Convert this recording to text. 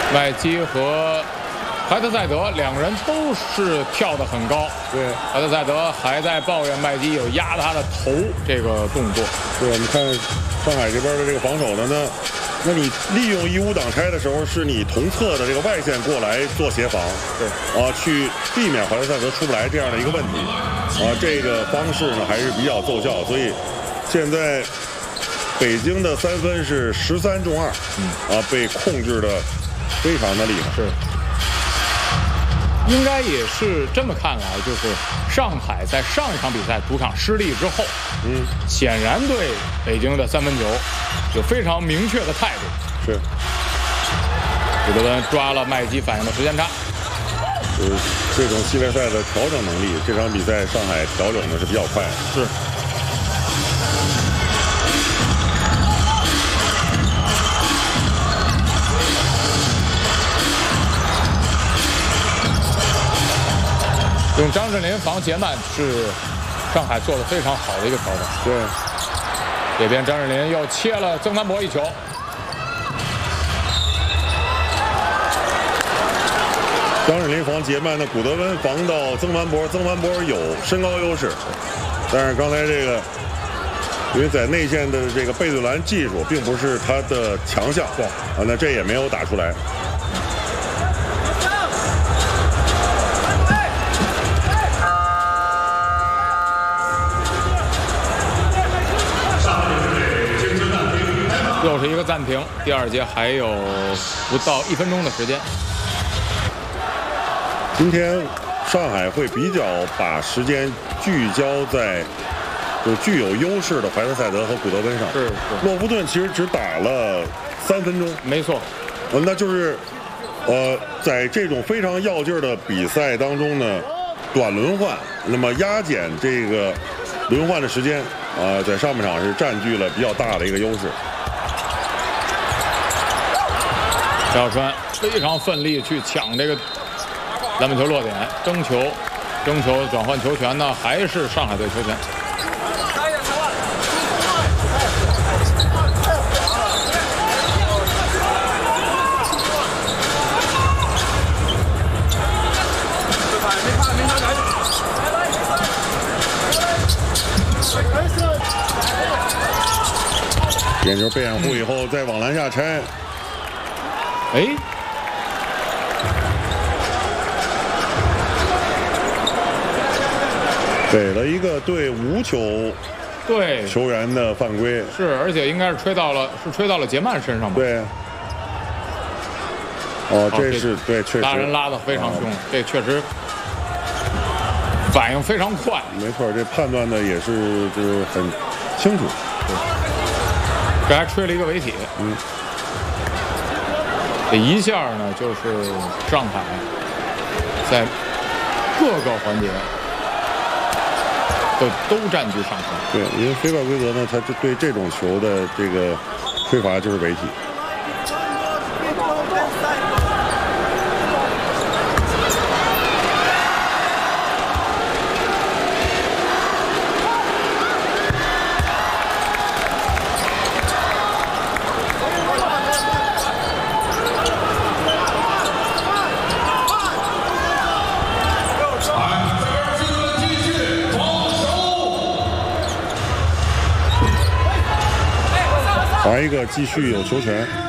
麦基和怀特塞德两人都是跳得很高。 对， 怀特塞德还在抱怨麦基有压他的头这个动作。 对，我们看上海这边的这个防守的呢，那你利用1-5挡拆的时候，是你同侧的这个外线过来做协防， 对， 去避免怀特塞德出不来这样的一个问题，这个方式呢还是比较奏效，所以现在北京的3分是13中2，被控制的非常的厉害。 是。应该也是这么看来，就是上海在上一场比赛主场失利之后，显然对北京的3分球有非常明确的态度。 是， 古德温抓了麦基反应的时间差。 这种系列赛的调整能力，这场比赛上海调整的是比较快的。 是。用张镇麟防杰曼是上海做的非常好的一个调整。 对， 这边张镇麟又切了曾凡博一球。 张镇麟防杰曼的，古德温防到曾凡博，曾凡博有身高优势，但是刚才这个，因为在内线的这个背对篮技术并不是他的强项，对，那这也没有打出来。 又是一个暂停，第2节还有不到1分钟的时间。 今天上海会比较把时间聚焦在就具有优势的怀特塞德和古德温上。 是。 洛夫顿其实只打了3分钟。没错。那就是在这种非常要劲儿的比赛当中呢，短轮换，那么压减这个轮换的时间在上半场是占据了比较大的一个优势。 赵川非常奋力去抢这个篮板球落点，争球转换球权呢，还是上海队球权。 点球被掩护以后，再往篮下拆。给了一个对无球球员的犯规， 是，而且应该是吹到了杰曼身上吧？ 对。这是对，确实拉人拉得非常凶，这确实反应非常快。 没错，这判断的也是就是很清楚。 这还吹了一个违体。这一下呢，就是上海在各个环节都占据上风。 对，因为非法规则呢，它就对这种球的这个吹罚就是违体。还一个继续有球权。